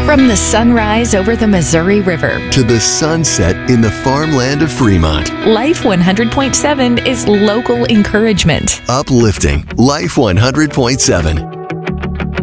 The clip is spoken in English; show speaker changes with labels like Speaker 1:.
Speaker 1: From the sunrise over the Missouri River,
Speaker 2: to the sunset in the farmland of Fremont.
Speaker 1: Life 100.7 is local encouragement.
Speaker 2: Uplifting Life 100.7.